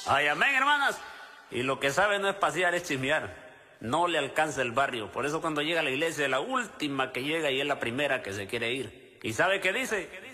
Ay, amén, hermanas. Y lo que sabe no es pasear, es chismear. No le alcanza el barrio. Por eso cuando llega a la iglesia, la última que llega y es la primera que se quiere ir. ¿Y sabe qué dice?